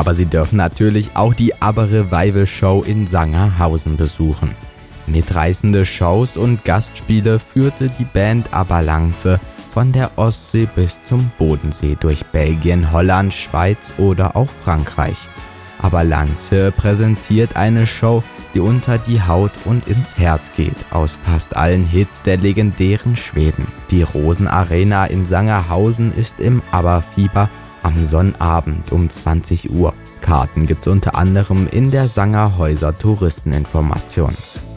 Aber sie dürfen natürlich auch die ABBA Revival Show in Sangerhausen besuchen. Mitreißende Shows und Gastspiele führte die Band Abalance von der Ostsee bis zum Bodensee durch Belgien, Holland, Schweiz oder auch Frankreich. Abalance präsentiert eine Show, die unter die Haut und ins Herz geht, aus fast allen Hits der legendären Schweden. Die Rosenarena in Sangerhausen ist im ABBA-Fieber am Sonnabend um 20 Uhr. Karten gibt's unter anderem in der Sangerhäuser Touristeninformation.